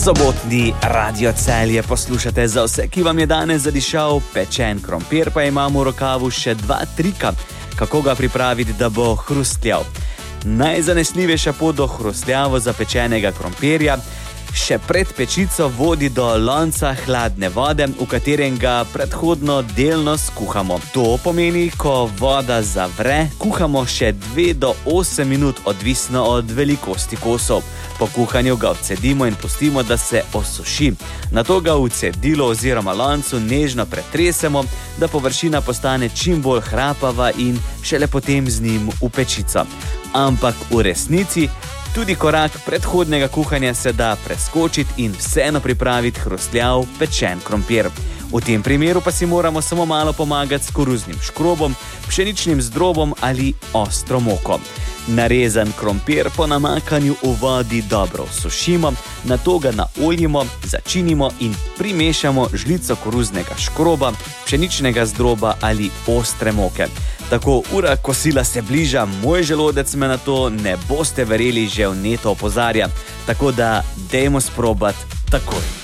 Sobotni Radio Celje poslušate. Za vse, ki vam je danes zadišal pečen krompir, pa imamo v rokavu še 2 trika, kako ga pripraviti, da bo hrustljav. Najzanesljivejša pot do hrustljavo zapečenega krompirja še pred pečico vodi do lonca hladne vode, v katerem ga predhodno delno skuhamo. To pomeni, ko voda zavre, kuhamo še 2 do 8 minut, odvisno od velikosti kosov. Po kuhanju ga odcedimo in pustimo, da se osuši. Nato ga v cedilo oziroma loncu nežno pretresemo, da površina postane čim bolj hrapava in šele potem z njim v pečico. Ampak v resnici tudi korak predhodnega kuhanja se da preskočiti in vseeno pripraviti hrustljav pečen krompir. V tem primeru pa si moramo samo malo pomagati s koruznim škrobom, pšeničnim zdrobom ali ostro moko. Narezan krompir po namakanju v vodi dobro sušimo, nato ga naoljimo, začinimo in primešamo žlico koruznega škroba, pšeničnega zdroba ali ostre moke. Tako ura kosila se bliža, moj želodec me na to, ne boste verjeli, že vneto opozarja. Tako da dajmo sprobati takoj.